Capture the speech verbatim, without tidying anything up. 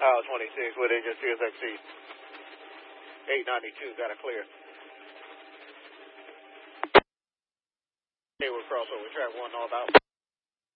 Aisle twenty-six, with engine C S X C. eight ninety-two, got a clear. Hayward crossover, track one north out.